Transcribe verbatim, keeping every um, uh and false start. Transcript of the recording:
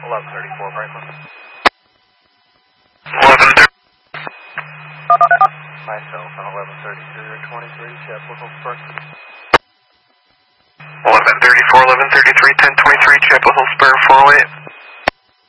eleven thirty-four, Franklin. eleven thirty. Myself on eleven thirty-three or twenty-three, Chapel Hill Spur. eleven thirty-four, eleven thirty-three, ten twenty-three, Chapel Hill Spur, four oh eight.